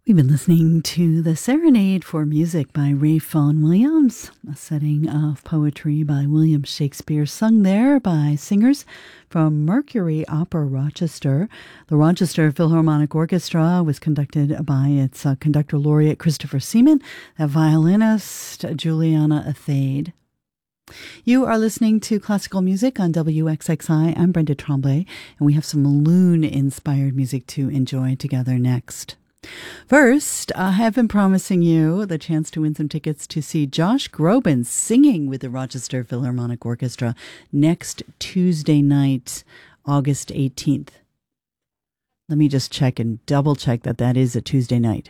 We've been listening to The Serenade for Music by Ray Vaughan Williams, a setting of poetry by William Shakespeare, sung there by singers from Mercury Opera Rochester. The Rochester Philharmonic Orchestra was conducted by its conductor laureate Christopher Seaman, a violinist Juliana Athade. You are listening to classical music on WXXI. I'm Brenda Tremblay, and we have some Loon-inspired music to enjoy together next. First, I have been promising you the chance to win some tickets to see Josh Groban singing with the Rochester Philharmonic Orchestra next Tuesday night, August 18th. Let me just check and double check that is a Tuesday night.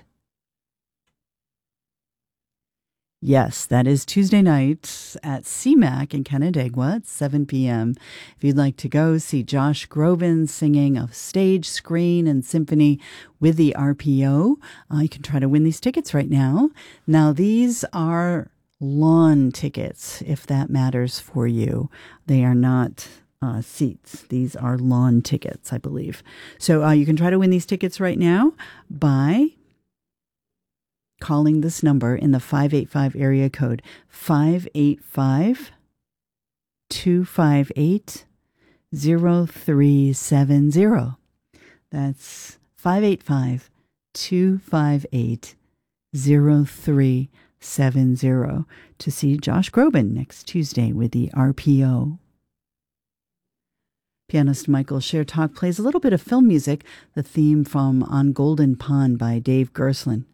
Yes, that is Tuesday night at CMAC in Canandaigua at 7 p.m. If you'd like to go see Josh Groban singing of stage, screen, and symphony with the RPO, you can try to win these tickets right now. Now, these are lawn tickets, if that matters for you. They are not seats. These are lawn tickets, I believe. So you can try to win these tickets right now by calling this number in the 585 area code, 585-258-0370. That's 585-258-0370 to see Josh Groban next Tuesday with the RPO. Pianist Michael Chertok plays a little bit of film music, the theme from On Golden Pond by Dave Gerstlin.